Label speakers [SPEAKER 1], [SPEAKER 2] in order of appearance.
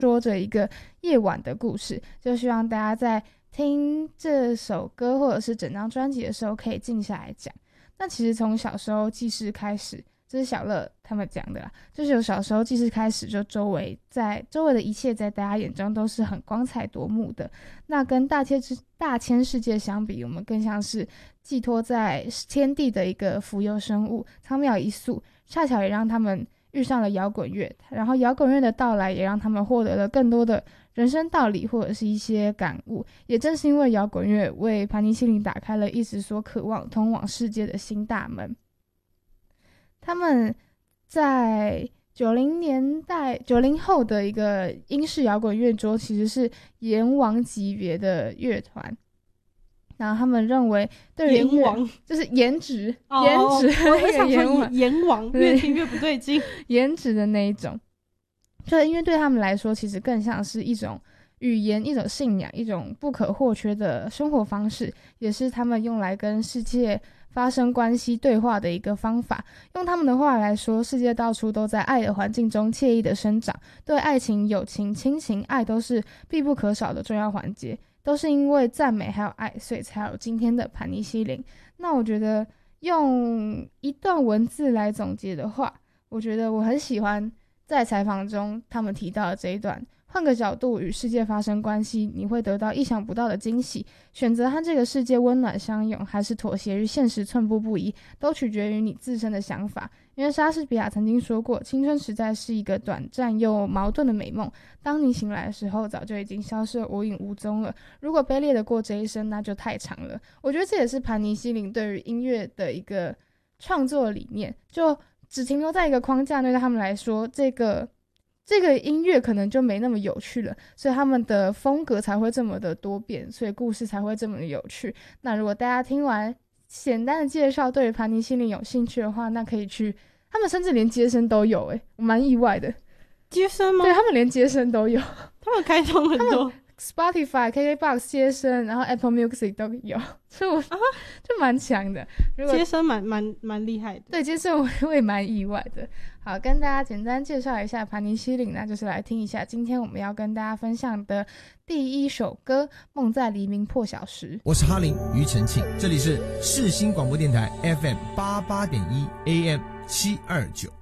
[SPEAKER 1] 说着一个夜晚的故事，就希望大家在听这首歌或者是整张专辑的时候可以静下来讲。那其实从小时候记事开始，这是小乐他们讲的啦，就是有小时候记事开始，就周围的一切在大家眼中都是很光彩夺目的。那跟大千世界相比，我们更像是寄托在天地的一个浮游生物，苍渺一粟，恰巧也让他们遇上了摇滚乐，然后摇滚乐的到来也让他们获得了更多的人生道理或者是一些感悟。也正是因为摇滚乐为盘尼西林打开了一直所渴望通往世界的新大门。他们在90后的一个英式摇滚乐中其实是阎王级别的乐团，然后他们认为对于
[SPEAKER 2] 阎王
[SPEAKER 1] 就是颜值
[SPEAKER 2] 哦，
[SPEAKER 1] 颜值
[SPEAKER 2] 我想说
[SPEAKER 1] 阎
[SPEAKER 2] 王越听越不对劲
[SPEAKER 1] 颜值的那一种，就音乐对他们来说其实更像是一种语言，一种信仰，一种不可或缺的生活方式，也是他们用来跟世界发生关系对话的一个方法。用他们的话来说，世界到处都在爱的环境中惬意的生长，对爱情、友情、亲情、爱都是必不可少的重要环节，都是因为赞美还有爱，所以才有今天的盘尼西林。那我觉得用一段文字来总结的话，我觉得我很喜欢在采访中他们提到的这一段，换个角度与世界发生关系，你会得到意想不到的惊喜。选择和这个世界温暖相拥，还是妥协于现实寸步不移，都取决于你自身的想法。因为莎士比亚曾经说过，青春时代是一个短暂又矛盾的美梦，当你醒来的时候，早就已经消失得无影无踪了。如果卑劣的过这一生，那就太长了。我觉得这也是盘尼西林对于音乐的一个创作理念，就只停留在一个框架内，对他们来说，这个音乐可能就没那么有趣了，所以他们的风格才会这么的多变，所以故事才会这么的有趣。那如果大家听完简单的介绍，对于盘尼西林有兴趣的话，那可以去，他们甚至连街声都有，我蛮意外的。
[SPEAKER 2] 街声吗？
[SPEAKER 1] 对，他们连街声都有，
[SPEAKER 2] 他们开通很多
[SPEAKER 1] Spotify、KKBOX 街声，然后 Apple Music 都有，所以我就蛮强的。
[SPEAKER 2] 街声蛮厉害的。
[SPEAKER 1] 对，街声我也蛮意外的。好，跟大家简单介绍一下盘尼西林，那就是来听一下今天我们要跟大家分享的第一首歌《梦在黎明破晓时》。
[SPEAKER 3] 我是哈林庾澄庆，这里是世新广播电台 FM88.1 AM729。